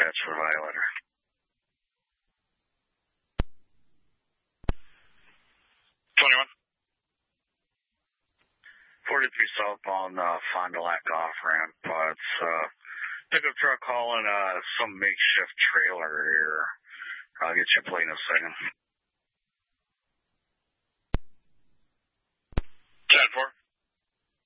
dispatch for the violator. 21. 43 southbound Fond du Lac off-ramp. It's pickup truck hauling some makeshift trailer here. I'll get you a plate in a second.